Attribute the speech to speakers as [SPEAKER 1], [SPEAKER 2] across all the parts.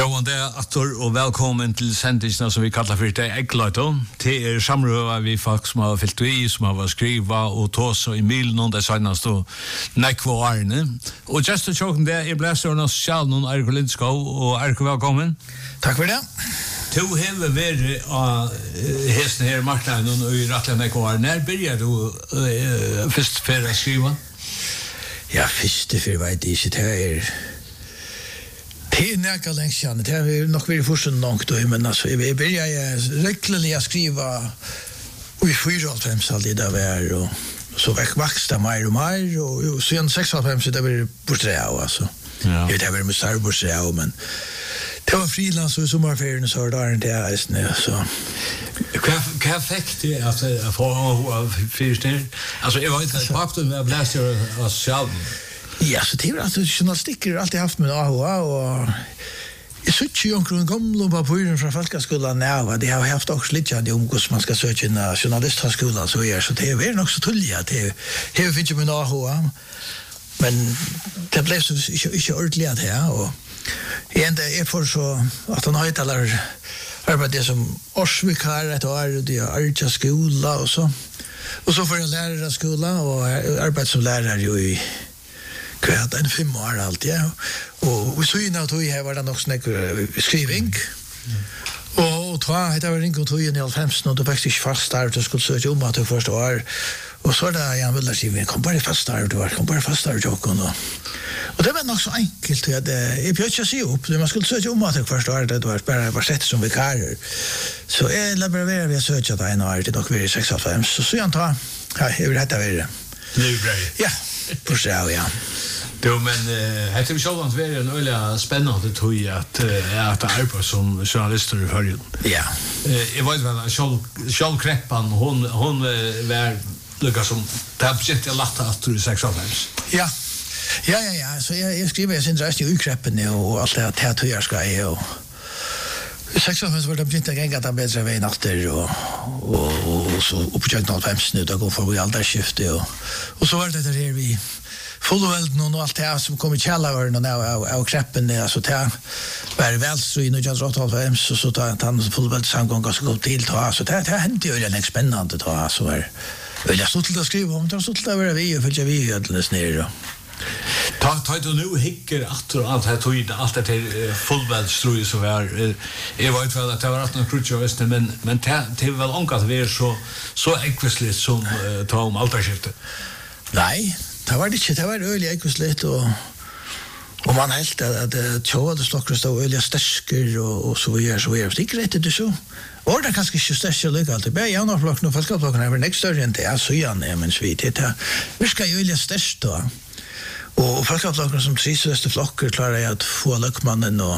[SPEAKER 1] Gåan det Attor og velkommen til sendingen som vi kallar for det Eggløyton. Det samrøva vi folk som har fyllt i, som har skriva og tås og Emil noen det seneste og nekva årene. Og just til tjokken det blæser av sjal noen Erko Lindskov, og Erko velkommen.
[SPEAKER 2] Takk for det.
[SPEAKER 1] Du har vært av hesten her marknaden og i rettelig nekva årene. Når begynner du først for å skriva?
[SPEAKER 2] Ja, først for vet jeg ikke, det är näka längs igen. Det är nog väldigt förstånd långt då, men alltså vi börjar reglerligt skriva i 4,5 alltid där vi är och så växte mer och mer och sen 6,5 så det blir porträtt alltså. Ja. Det var med stor porträtt men det var frilans och sommarferien så där inte är snö så.
[SPEAKER 1] Vad effekt det alltså för fyrsten? Alltså jag vet inte vart du bläser av själv.
[SPEAKER 2] Ja, så det är alltså journalistiker alltid haft med AHA och jag söker ju omkring gamla papiren från folkskolan nu. Det har haft också lite att umgås man ska söka in journalisthögskolan så är så det är nog så tulliga det här finns ju med AHA men det blev så inte ordentligt här och ända är för så att han heter arbete som årsvikar ett år det är Arja skola och så får jag lära skola och arbeta som lärare ju i kvart en 5 år allt ja och vi så innan då här var det nog snack skriving och då hade jag ringt och i 50 och då faktiskt fast där att skulle söka om att första år och så där jag vill säga vi kom bara fast där då kom bara fast där och det var nog så enkelt att jag behövde se upp det man skulle söka om att första år det var bara sett som vikarier så jag levererar vi söka där en år det dock vi 6,5 så jag tar ja jag vill hata vidare
[SPEAKER 1] nu bra
[SPEAKER 2] ja på så ja
[SPEAKER 1] Jo, men det är så att det är en öliga spännande tog att arbeta som journalister i förrjun.
[SPEAKER 2] Ja.
[SPEAKER 1] Jag vet väl att Kjell Kreppan, hon var lyckas som det har precis jag lagt att du 6 av
[SPEAKER 2] Ja. Ja. Så jag skriver sin rest i Kreppen och allt det här tog jag ska och 6 av var det precis en gång att bättre väg efter och så uppjökt 05 nu då går för vi aldersskifte och så var det där vi fullvälden och allt det som kommer källaren och nu av Kreppen alltså det var välstro i 1985 så tar han fullvälden samgång och så går till ta så det hände ju en spännande ta så var jag stod till att skriva om det så till att vara vi och följa vi alldeles ner då.
[SPEAKER 1] Ta du nu hickar att allt här tog allt det till fullväldsstro så var jag vet väl att det var att någon krutch men det var väl onkat vi så ekvisligt som ta om altarskifte.
[SPEAKER 2] Nej, det var det inte. Det var öliga ekvisligt och man helt att tjoade stockar stå öliga stärsker och så vidare så vidare. Det gick rätt det så. Och det kanske inte största lycka alltid. Bara jag har flocken och folkaplocken är väl nästa större än det. Så gärna men så vidare. Vi ska ju öliga störst då. Och folkaplocken som trivs flockar klarar jag att få lökmannen och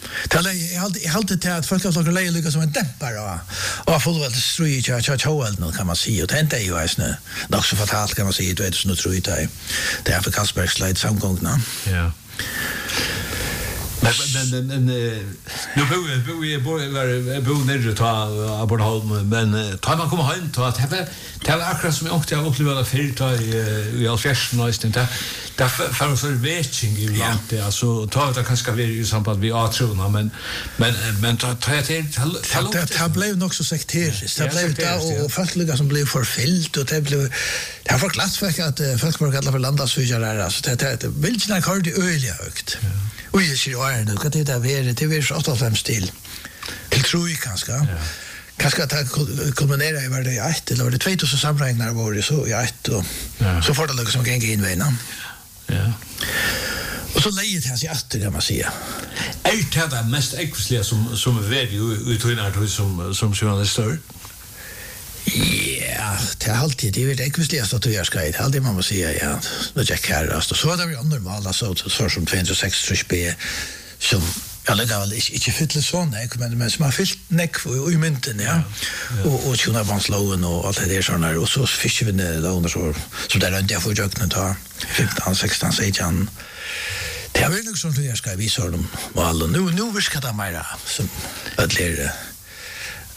[SPEAKER 2] jag hade det att folkaplocken lägger lycka som en dämpare och fullväldigt ströj tjoelden kan man säga. Och det är ju nu. Det är också fatalt kan man säga. Du vet så nu tror jag det är för Karlsbergs lejd samgångna.
[SPEAKER 1] Ja. Men nu bor nere ta Bornholm men tar man komma hem till att det var akkurat som jag åkte jag upplevde förta i Alfjärsen och istället där för vetching i landet alltså tar det kanske vi i samband med atrona men tar
[SPEAKER 2] det blev nog så sekteriskt det blev det och folkliga som blev förfyllt och det blev det har förklarat för att folk var kallade för landarsfyrar alltså det vill inte ha det öliga högt och jag ser ju nu kan det vara det är så 85 stil till tror jag kanske kanske att kulminera i var det 1 eller var det 2000 samräknar var det så i 1 och så får det lucka som gäng in vägen.
[SPEAKER 1] Ja.
[SPEAKER 2] Och så läget här sig att det man säger.
[SPEAKER 1] Är det mest ekvisliga som är utrynar som journalister?
[SPEAKER 2] Ja, det är alltid det är ekvisligast att jag ska det alltid man måste säga ja. Det är kärast och så är det ju normalt så som 206 B som jag lägger väl inte fylla sån men som har fyllt näck i mynten ja. Och tjuna bandsloven och allt det där såna och så fiskar vi ner där under så där runt jag får jökna ta 15 16 17 det har väl också som jag ska visa dem och alla nu vi ska ta mer som att lära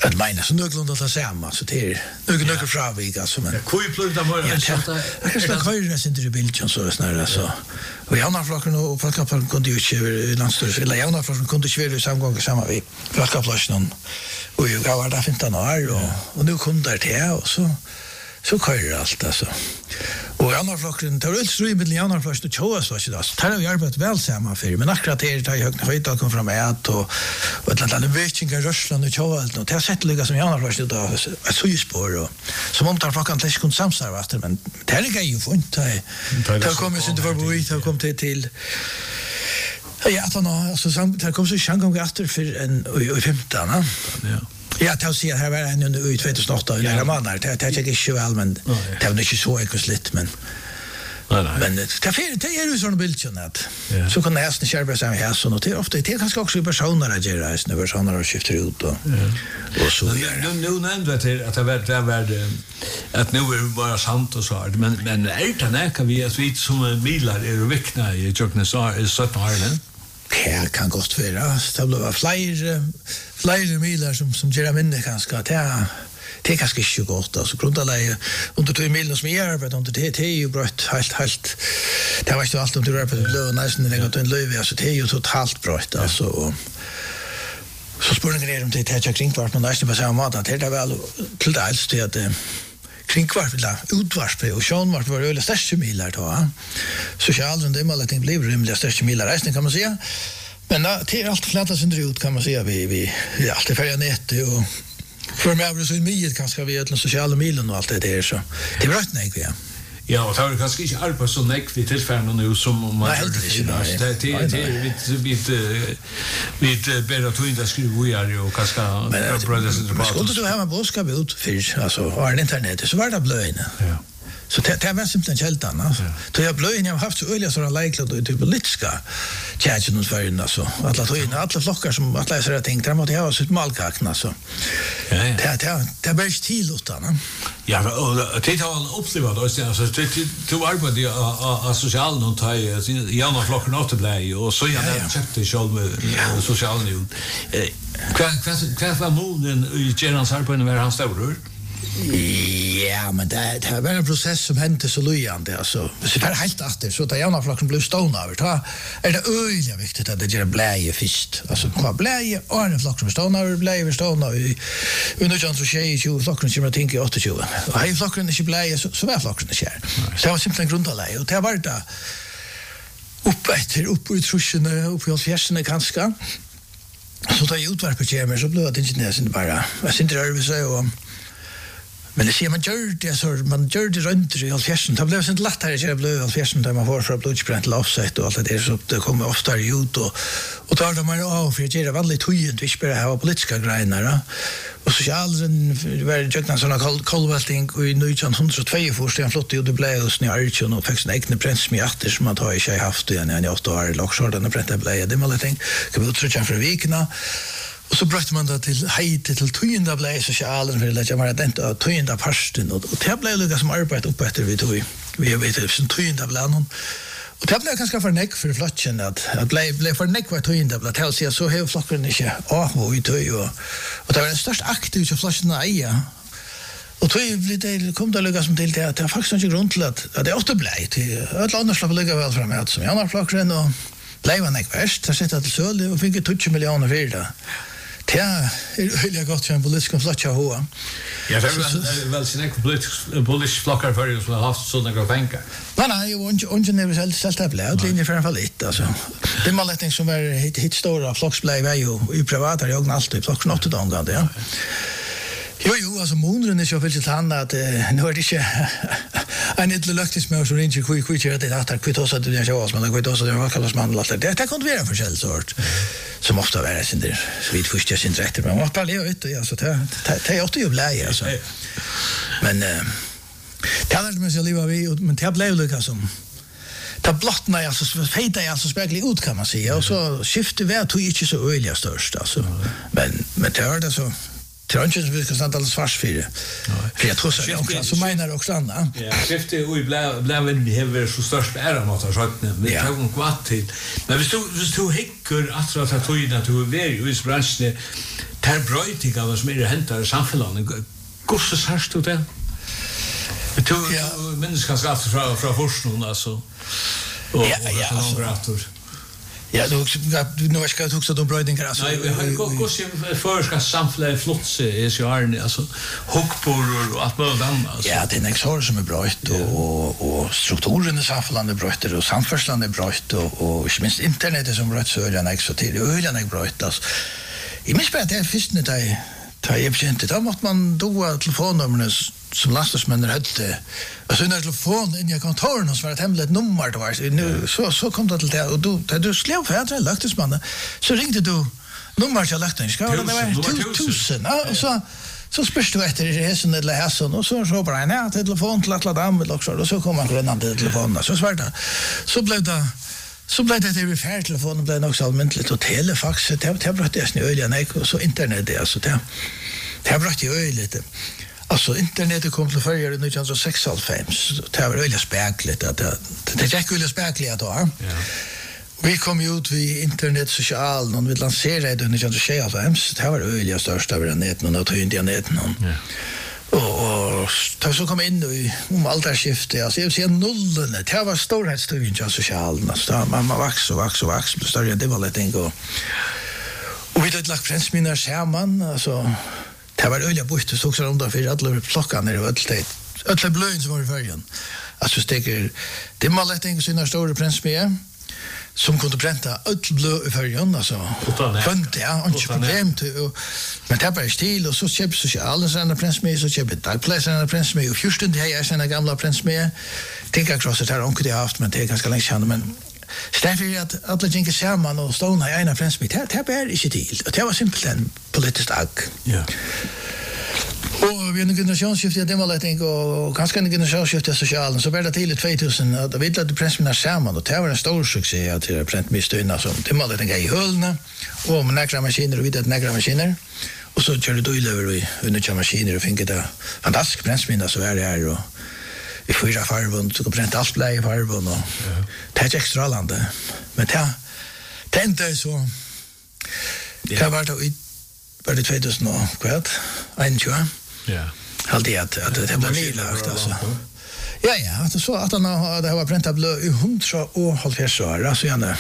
[SPEAKER 2] att mina så nog långt att samma så det några fravik alltså men
[SPEAKER 1] kui plugga mer
[SPEAKER 2] jag ska köra sen till bilden så snarare så och jag har flocken och folkaplan kunde ju köra landstors eller jag har flocken kunde köra samgång samma vi folkaplan och jag var där 15 år och nu kunde det här och så körer allt alltså. Och andra flocken tar ut ström med andra flocken och tjoas så där. Så tar jag arbetat väl samma för men akkurat det är jag högt kom fram att och ett annat vetchingar Ryssland och tjoas och det har sett lika som andra flocken då så ju spår och som om tar flocken inte kunde samsarva men det är ju fint det kommer sig inte för boit har kom till ja alltså det kom så chans efter för en 15 ja. Ja, jag ser här var han under 2008 eller några månader. Det är inte så väl men det var inte så ekosligt men men det är ju sån bilden att så kan nästan skärpa sig här så det ofta det kanske också personer att göra när personer har skiftat ut och så
[SPEAKER 1] nu nämnde att det var att nu är det bara sant och så men är kan vi som milar är vikna i Joknes är så Ireland.
[SPEAKER 2] Ja, kan gott vara. Det blir fler milar som gör minne ganska. Det är ganska inte gott. Alltså, grundläge under 2 milen som jag arbetar under det är ju brött helt. Det var inte allt om du arbetar blöd nästan när jag tar en löv. Alltså, det är ju totalt brött. Alltså, så spårningen är om det är att kringvart men nästan på samma mat. Det är väl till det alls till att kringvart eller utvarsp och sjönvart var öle största milar då. Socialen det målet blir rymliga största milar resten kan man säga. Men det är allt flätas under ut kan man säga vi allt är färja nät och för mig är så mycket kanske vi ett sociala milen och allt det där så. Det var rätt nej ja.
[SPEAKER 1] Ja, och det var kanske inte alls så näck vi tillfällen nu som man vi bättre att inte skriva vi är och kanske brothers in the
[SPEAKER 2] past. Skulle du ha en boskap ut för alltså har internet så var det blöjna. Ja. Så det var simpelt helt annat. Så jag blöjna jag har haft så öliga sådana liklat och typ politiska tjänsten och för alltså alla flockar som att läsa det ting där måste jag ha sitt malkakna så. Ja. Det blir till utan.
[SPEAKER 1] Ja, och det har upplevt då så du arbetar i social och ta i andra flockar åt bli och så jag köpte själv med social nu. Vad var moden i Gerans arbete när han stod
[SPEAKER 2] ja, men det var en process som hände så lujande alltså. Så det är helt efter så att jävla flocken blev stående över. Då är det öliga viktigt att det gör bläje först. Alltså vad bläje och en flock som stående över bläje stående i under chans för sig ju flocken som jag tänker 28. Och hej flocken är inte bläje så var flocken det kär. Så det var simpelt grundläge och det var det upp utrustningen upp i fjärsen kanske. Så det utvarpet kommer så blev det inte nästan bara. Jag sitter där och så och men det ser man gör det runt i fjärsen. Det blev inte lättare att göra blöd i fjärsen där man får från blodsbrent till offset och allt det där så det kommer ofta ut och tar de man av för att göra väldigt tujent vi spelar här politiska grejer och socialen var jökna såna kolvälting och i 1902 först en flott gjorde blöd i Archen och fick sin egna prensmjatter som man har i sig haft igen i 8 år och så den bränta blöd det måste tänka kan vi uttrycka för vikna. Och så bröt man det till hejt till tujenda blä socialen för att jag var den tujenda parsten och det blev lite som arbete upp efter vi vet det som tujenda blä någon och det blev ganska för neck för flocken att blev för neck var tujenda blä till sig så hur flocken inte och vi tog och det var den största aktiv så flocken eja och det kom det lyckas som till det att det faktiskt inte grund till att det åter blä till ett annat slag ligga väl framåt som andra flocken och blev han inte värst så sitter till söl och fick 20 miljoner för det. Det är väldigt gott för en politisk flotcha hoa.
[SPEAKER 1] Ja, det är väl sin politisk flockar för som har haft sådana pengar.
[SPEAKER 2] Nej, och när vi sålt det blev linje för en fall lite alltså. Det är malletning som är hit stora flocksblej var ju i privata jag alltid flocken 8 dagar ja. Jo, alltså månaden är så väl till hand att nu är det inte en lite löktis med så inte quick det att kvitt så att det jag var men kvitt så det var kallas man låter det kan inte vara för sort som ofta är sin där så vid första sin rätt men vad bara det vet jag så det är åt ju blä alltså men det hade man så leva vi men det blev lika som det blottna alltså fejta alltså spegla ut kan man säga och så skifte vart tog inte så öliga störst alltså men det är det så Trönchen vi kan stanna alls fast för det. För jag tror så menar också Anna.
[SPEAKER 1] Ja, skifte vi blev vi har så störst ära mot att sagt men vi har kvart till. Men vi stod hickor att tog ju i branschen tar brøytingar som hentar i samfunnet. Hvordan sørst du det? Du minns kanskje alt fra forskningen, altså.
[SPEAKER 2] Ja, nu ska jag också de brödingar alltså.
[SPEAKER 1] Nej, vi har gått förska samfället flotse är så här alltså hockbor och allt möjligt annat.
[SPEAKER 2] Ja, det är en sak som är brött och strukturen i samfället brött och samfärslan är brött och inte minst internet som brött så är det också till ölen är brött alltså. I minns bara det först när det tar jag inte då måste man då telefonnumren som lastasmännen hade. Alltså när telefon in i kontoren så var det hemligt nummer det var nu så kom det till det och du slev för att löktesmannen så ringde du nummer till lökten ska det var 1000 och så spurs du efter resan eller hässen och så bara en telefon till att ladda med också och så kom man redan till telefonen så svarade så blev det det telefonen blev också allmäntligt och telefax det bröt det snöliga och så internet det alltså det bröt ju lite. Alltså internet kom till förr i 1996. Det var väldigt spärkligt att det gick väldigt spärkligt då. Ja. Vi kom ut vid internet social någon vill lansera det 1996. Det var väldigt störst över nätet och tog in det nätet. Ja. Och så kom in i åldersskifte alltså jag ser nollen. Det var storhetsstudion social så man vax större det var lätt ändå. Och vi hade lagt pressminnor samman alltså det var öliga bort så också runt för alla plockan när det var alltid alla blöjn som var i färgen. Alltså steker det var lätt en sån stor pressmia som kunde bränta öll blö i färgen alltså. Fant ja, inte problem men det var stil och så köpte sociala såna pressmia så köpte dagpläsarna pressmia och först det här såna gamla pressmia. Tänker cross det här onkel det har haft men det är ganska länge sedan men Steffi att alla tänker samman och stona i ena frans mitt. Det är inte till. Det var simpelt en politisk agg. Ja. Och vi har en generationsskifte det var lätt och ganska en generationsskifte socialen så var det till 2000 då vi lade pressminnor samman och det var en stor succé att det print misstuna som det var lätt i hölna och med några maskiner och vidare några maskiner och så körde du över i under maskiner och fick det fantastiskt pressminnor så är det här och i fyra farvon så kom brent allt blä i farvon och det är extra lande men det är inte så det var det 2000 och kvart 21 ja alltid att det blev nylagt alltså ja så att han det var brent blå i 150 år alltså gärna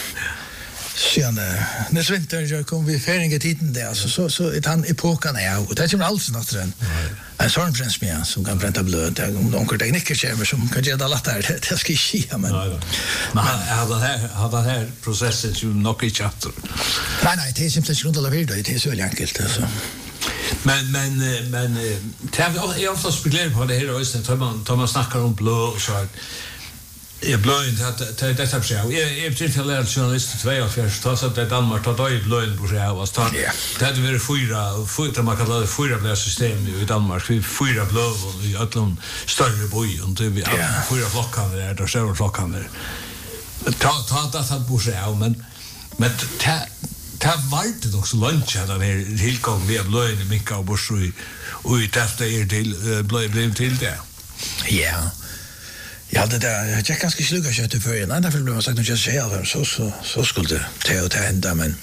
[SPEAKER 2] när vinter kom vi färinge tiden där alltså så ett han epokan är och det kommer alls något den en sån pressmia som kan bränta blöd om onkel tekniker kommer som kan göra lätt där det ska ske men hade här processen ju nog inte chatter nej det är simpelt runt alla vidare det är så enkelt alltså men jag ofta spekulerar på det här och Thomas snackar om blå och så här jag blöjn att det här så jag tycker att lära journalist 2 så att det Danmark tar då i blöjn på sig av så det hade varit fyra man kallar det fyra blå system i Danmark vi fyra blå och i Atlant större boj och det vi fyra flockar där större flockar där ta det på sig av men det var det också lunch där det tillgång vi blöjn i Mika och Borsui och i testa är till blöjn till det ja ja, det där jag kanske sluga kött för en annan film jag sagt att jag säger så skulle det hända men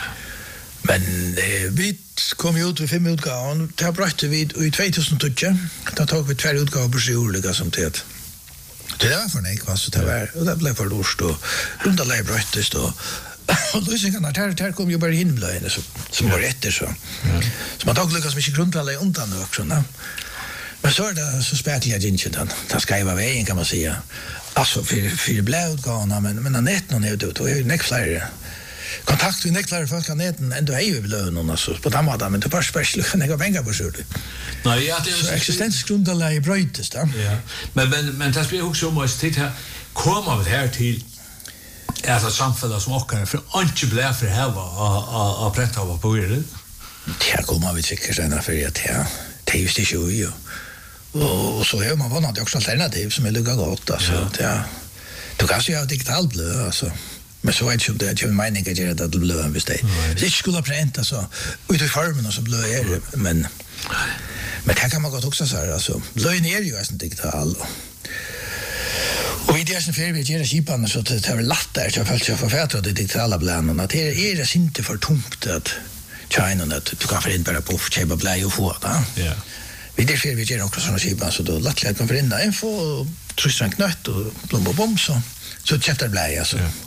[SPEAKER 2] vi kom ju ut vid 5 utgåvan det brötte vi i 2012 då tog vi 2 utgåvor på själva som det var för nej vad så det var och det blev för lust och runt alla bröttes då och då så kan där kom ju bara in blöjne så som var rätt så man tog lyckas mycket grundvalla undan också va men så det så spärkliga inte den. Det ska ju vara vägen kan man säga. Alltså för blödgåna men nätten är det då är det fler kontakt med neklar folk nätten ändå är ju blöden alltså på den måten men det var speciellt när jag pengar på så. Nej, ja det är existensgrundläge brötes då. Ja. Men det blir också måste titta komma vi här till alltså samfällen som åker för inte blir för här var att prata av på det. Det kommer vi säkert sen för att det är ju inte ju. Och så är man vanligt också alternativ som är lugga gott alltså ja. Du kan ju ha digitalt blöd alltså. Men så vet ju det jag menar inte att det blöd visst det. Det skulle pränta så ut i formen och så blöd är det men det kan man gott också säga alltså. Blöd är ju alltså digital. Och i det som för vi gör skipan så det är lättare att följa för det digitala blöden att det är inte för tungt att China att du kan förinna bara på köpa blä och få det.
[SPEAKER 1] Ja.
[SPEAKER 2] Vi det ser vi gör också såna skipan så då lätt kan förinna en få trussan knött och blom och bom så köpte blä alltså. Ja.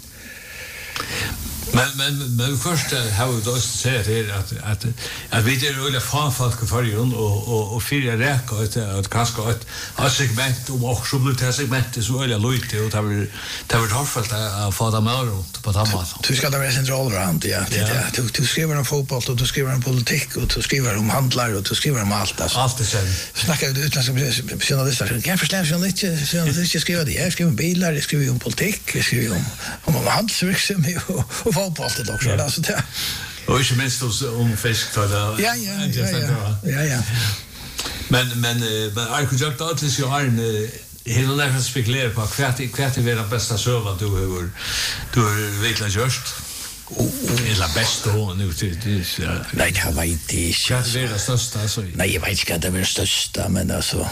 [SPEAKER 2] Men först har vi då sagt att vi det är alla folk för ju och fyra räka att kanske ett segment och så blir det segment så eller lite och det var hårdfullt att få det med runt på samma sätt. Du ska det vara central round ja. Du skriver om fotboll och du skriver om politik och du skriver om handlar och du skriver om allt alltså. Allt det sen. Snackar du utländska journalister. Kan förstå journalister skriver det. Jag skriver om bilar, jag skriver om politik, jag skriver om handelsverksamhet och fotboll det också där så där. Och inte minst om fisk för det. Ja. Men jag kunde ju ta till sig en hela nära spekulera på kvart är den bästa server du vet just. Eller bäst då nu det nej det var inte det är det största så. Nej jag vet inte att det är det största men alltså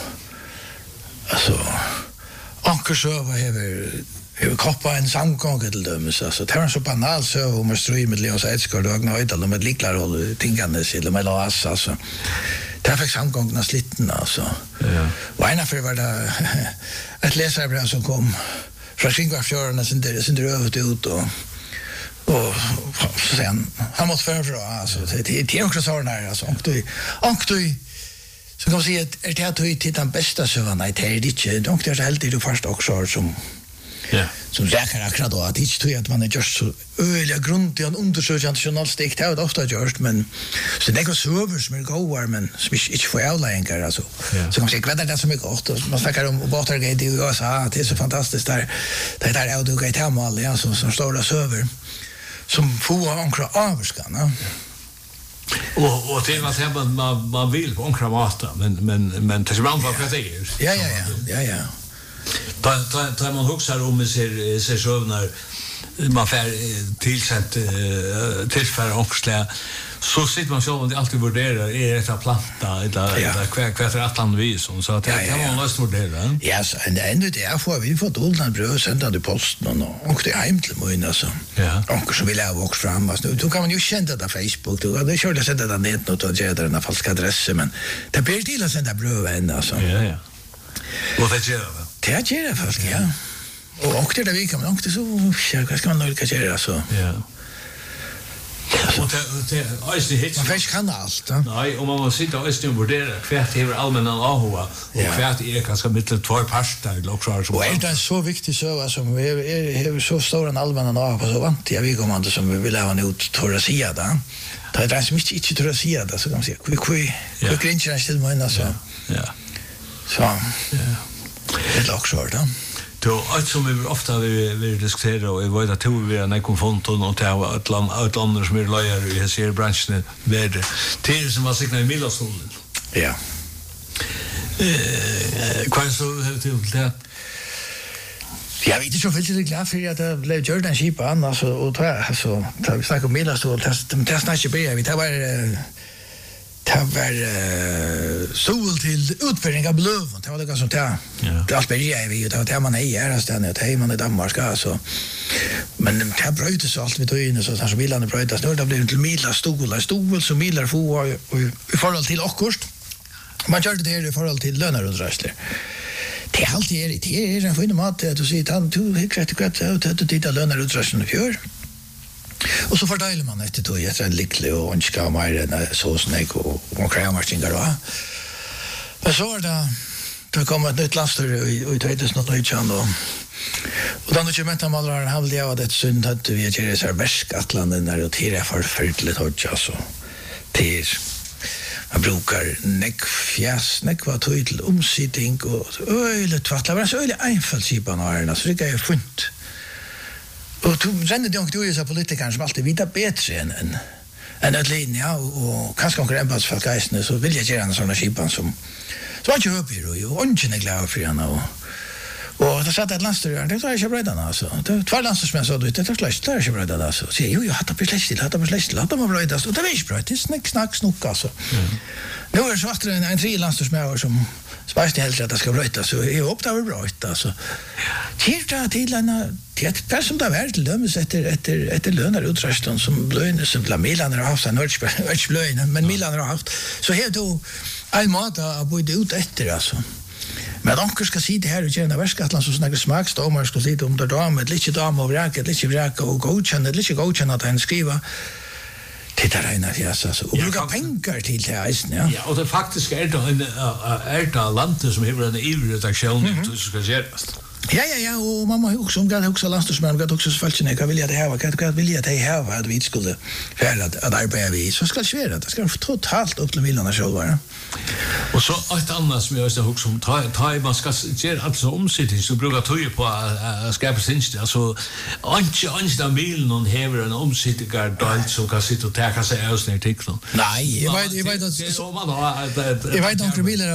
[SPEAKER 2] Anker server har koppa en samgång till dömes alltså det var så banalt så om man ströj med Leons Edskard och Agnöjdal med liklar och tingande eller med Las alltså det fick samgångna slitten alltså ja och ena för var det ett läsarbrev som kom från Skingvarfjörarna sen det över ut och sen han måste förfra alltså det är också så där alltså och du så kan man säga att det har till den bästa sövan nej det är inte och det är helt det första också som ja som räcker akkurat då att det tror jag att man är just så öliga grund i en undersökande journalistik det har det ofta gjort men så det går servers som är goda men som inte får avlänkar alltså så kan man säga vad det som är gott och man snackar om Watergate i USA det är så fantastiskt där det där Autogate hemma ja som står där server som får ankra avskan och det är vad som man vill på ankra mata men det är ibland vad det är ja Tar man huxar om sig sövnar man får tillsätt tillfära omslä så sitter man själv och alltid värderar är det att planta eller kvart att land vis så att det kan man lösa värdera. Ja, så ändå det är för vi får doldan bröd sända till posten och det hem till mig alltså. Ja. Och så vill jag också fram alltså då kan man ju sända det på Facebook då det kör det sända det net och ge det en falsk adress men det blir till att sända bröd än alltså. Ja. Och det gör det gör det folk ja. Och det där vi kan också så vad ska man nog göra så. Ja. Och det är hit. Man vet kan allt. Nej, om man sitter och är värderar kvart över allmänna AHA och kvart är kanske mitt två parter eller också så. Och det är så viktigt så som vi är så stor en allmänna AHA så vant jag vi kommer som vi vill ha en ut torra sida. Det är så mycket inte torra sida så kan man säga. Vi grinchen till mig alltså. Ja. Så. Ja. Det är också då. Då allt som vi ofta vi diskuterar och jag vet att vi är när konfonton och ta ett land som är lojal i hela branschen med till som har signerat i Milasolen. Ja. Kan så ha till det. Jag vet inte så väldigt glad för att det blev Jordan Sheep annars och så vi snackar om Milasolen det snackar vi vi det var sol till utföring av blöv det var det som det allt började vi det man är här ständigt det man i Danmark alltså men det bröt så allt vi tog in så som bilarna bröt så det blev till mila stol som milar få i förhåll till akkurst man körde det i förhåll till lönerutrustning det är alltid det är en fin mat att du säger att du exakt kvart att du tittar lönerutrustning för och så fördelar man efter då jag tror likle och önskar mer än så snägg och krämarsingar va. Men så är det kommer ett nytt laster i 2019 och då när jag man har en halv dag det synd att vi är i så Västgötland när det är förfärligt hårt alltså. Det man brukar neck vad till omsittning och öle tvattla var så öle enfallsibarna så det är funt. Och sen det också ju så politiker som alltid vita bättre än att linja och kanske konkurrens för geisten så vill jag göra en sån skipan som var ju uppe och ungen är glad för henne och Och det satt ett landstyr, det tar inte brödan alltså. Det två landstyrsmän sa du, det tar inte brödan alltså. Så jo, hata på släkt, hata man brödas. Och det är inte bröd, det är snack alltså. Nu är det så att en tre landstyrsmän som spärste helt att det ska brödas, så är upp där bröd alltså. Tillta till en det som det var till dömes efter lönar utrustan som blöjne som Milan har haft en blöjne, men Milan har haft så helt då en mat att bo ut efter alltså. Men onkel ska se det här och gärna värskatlan så snackar smaksdomar ska se om det damer lite damer och räket lite vraka och godkänna att han skriva tittar regnar ja så och brukar pengar till det isen ja.
[SPEAKER 1] Ja, och det faktiskt är det landet som har en EU-redaktion som ska göras.
[SPEAKER 2] Ja, och mamma också om också landstyrsmän och också falskne kan vilja det här vad vill jag det här att vi skulle färda att arbeta vi så ska det ska totalt upp till Milan själva.
[SPEAKER 1] Och så ett annat som jag också om ta man ska göra alltså omsättning så brukar ta på att skapa sinst alltså inte där bilen någon häver en omsättningsgard dalt som kan sitta och ta sig aus ner till.
[SPEAKER 2] Nej, jag vet att så man jag vet inte bilar